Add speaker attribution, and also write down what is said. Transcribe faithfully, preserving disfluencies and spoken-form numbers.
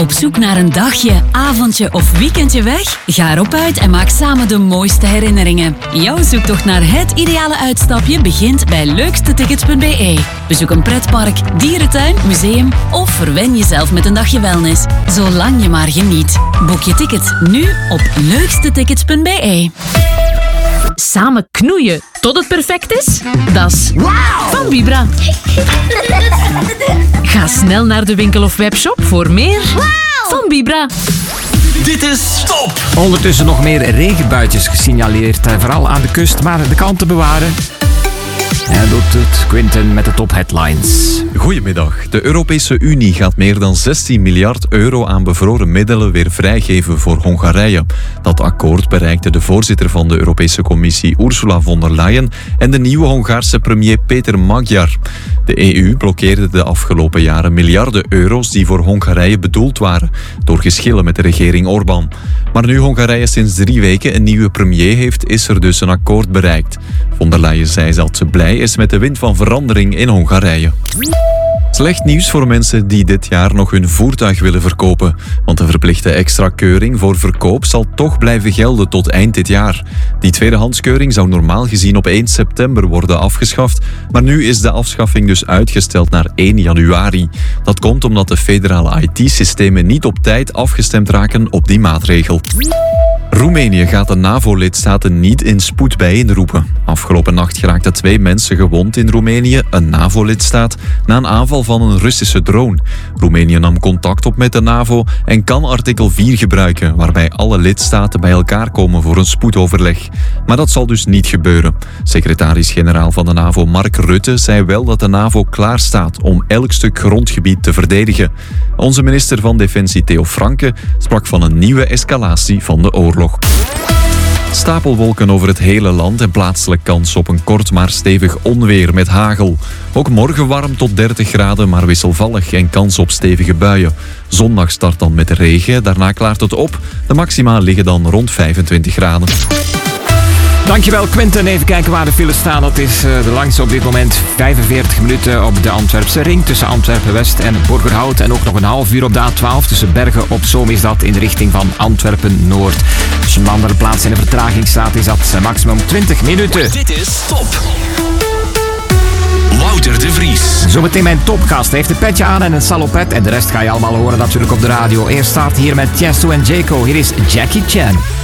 Speaker 1: Op zoek naar een dagje, avondje of weekendje weg? Ga erop uit en maak samen de mooiste herinneringen. Jouw zoektocht naar het ideale uitstapje begint bij leukste tickets punt b e. Bezoek een pretpark, dierentuin, museum of verwen jezelf met een dagje wellness. Zolang je maar geniet. Boek je ticket nu op leukste tickets punt b e.
Speaker 2: Samen knoeien tot het perfect is? Dat is wow. Van Vibra. Ga snel naar de winkel of webshop voor meer wow. Van Vibra.
Speaker 3: Dit is Top!
Speaker 4: Ondertussen nog meer regenbuitjes gesignaleerd, vooral aan de kust, maar de kant te bewaren. Ja, doet het Quinten met de top headlines.
Speaker 5: Goedemiddag. De Europese Unie gaat meer dan zestien miljard euro aan bevroren middelen weer vrijgeven voor Hongarije. Dat akkoord bereikte de voorzitter van de Europese Commissie Ursula von der Leyen en de nieuwe Hongaarse premier Peter Magyar. De E U blokkeerde de afgelopen jaren miljarden euro's die voor Hongarije bedoeld waren, door geschillen met de regering Orbán. Maar nu Hongarije sinds drie weken een nieuwe premier heeft, is er dus een akkoord bereikt. Von der Leyen zei dat ze blij is met de wind van verandering in Hongarije. Slecht nieuws voor mensen die dit jaar nog hun voertuig willen verkopen. Want de verplichte extra keuring voor verkoop zal toch blijven gelden tot eind dit jaar. Die tweedehandskeuring zou normaal gezien op één september worden afgeschaft. Maar nu is de afschaffing dus uitgesteld naar één januari. Dat komt omdat de federale I T-systemen niet op tijd afgestemd raken op die maatregel. Roemenië gaat de NAVO-lidstaten niet in spoed bijeenroepen. Afgelopen nacht geraakten twee mensen gewond in Roemenië, een NAVO-lidstaat, na een aanval van een Russische drone. Roemenië nam contact op met de NAVO en kan artikel vier gebruiken, waarbij alle lidstaten bij elkaar komen voor een spoedoverleg. Maar dat zal dus niet gebeuren. Secretaris-generaal van de NAVO Mark Rutte zei wel dat de NAVO klaar staat om elk stuk grondgebied te verdedigen. Onze minister van Defensie Theo Franke sprak van een nieuwe escalatie van de oorlog. Stapelwolken over het hele land en plaatselijk kans op een kort maar stevig onweer met hagel. Ook morgen warm tot dertig graden, maar wisselvallig en kans op stevige buien. Zondag start dan met regen, daarna klaart het op. De maxima liggen dan rond vijfentwintig graden.
Speaker 4: Dankjewel Quinten. Even kijken waar de files staan. Dat is de langste op dit moment. vijfenveertig minuten op de Antwerpse ring tussen Antwerpen-West en Borgerhout. En ook nog een half uur op de A twaalf tussen Bergen op Zoom is dat in de richting van Antwerpen-Noord. Als je een andere plaats in de vertraging staat is dat maximum twintig minuten.
Speaker 3: Dit is Top. Wouter de Vries.
Speaker 4: Zometeen mijn topgast. Hij heeft een petje aan en een salopet. En de rest ga je allemaal horen natuurlijk op de radio. Eerst start hier met Tiesto en Jaco. Hier is Jackie Chan.